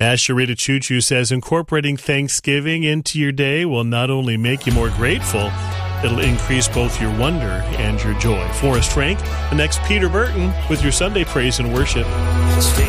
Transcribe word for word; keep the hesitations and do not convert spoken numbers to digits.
Asherita Choo Choo says incorporating Thanksgiving into your day will not only make you more grateful, it'll increase both your wonder and your joy. Forrest Frank, the next Peter Burton with your Sunday praise and worship.